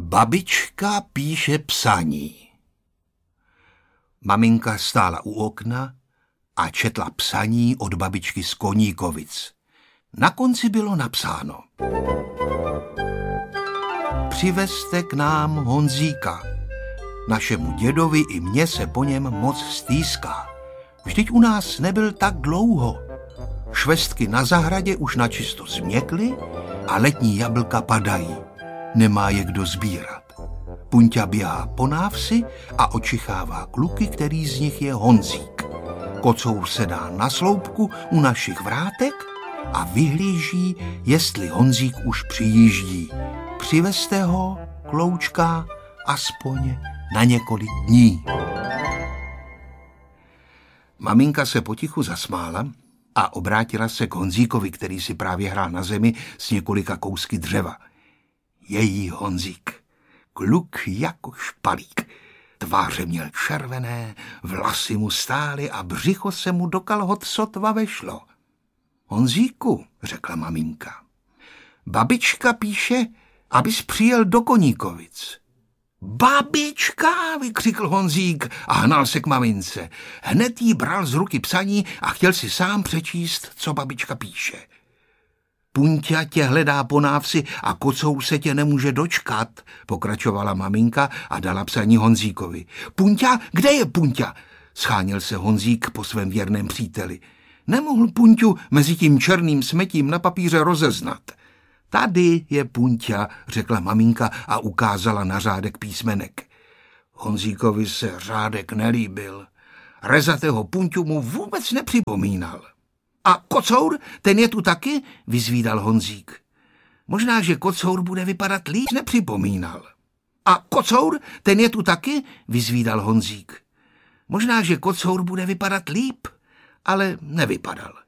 Babička píše psaní. Maminka stála u okna a četla psaní od babičky z Koníkovic. Na konci bylo napsáno: Přivezte k nám Honzíka. Našemu dědovi i mně se po něm moc stýská. Vždyť u nás nebyl tak dlouho. Švestky na zahradě už načisto změkly a letní jablka padají. Nemá je kdo sbírat. Punťa běhá po návsi a očichává kluky, který z nich je Honzík. Kocour sedá na sloupku u našich vrátek a vyhlíží, jestli Honzík už přijíždí. Přivezte ho, kloučka, aspoň na několik dní. Maminka se potichu zasmála a obrátila se k Honzíkovi, který si právě hrál na zemi s několika kousky dřeva. Její Honzík, kluk jako špalík. Tváře měl červené, vlasy mu stály a břicho se mu do kalhot sotva vešlo. Honzíku, řekla maminka, babička píše, abys přijel do Koníkovic. Babička, vykřikl Honzík a hnal se k mamince. Hned jí bral z ruky psaní a chtěl si sám přečíst, co babička píše. Punťa tě hledá po návsi a Kocour se tě nemůže dočkat, pokračovala maminka a dala psaní Honzíkovi. Punťa, kde je Punťa? Scháněl se Honzík po svém věrném příteli. Nemohl Punťu mezi tím černým smetím na papíře rozeznat. Tady je Punťa, řekla maminka a ukázala na řádek písmenek. Honzíkovi se řádek nelíbil. Rezatého Punťu mu vůbec nepřipomínal. A Kocour, ten je tu taky? Vyzvídal Honzík. Možná, že Kocour bude vypadat líp, nepřipomínal. A Kocour, ten je tu taky? Vyzvídal Honzík. Možná, že Kocour bude vypadat líp, ale nevypadal.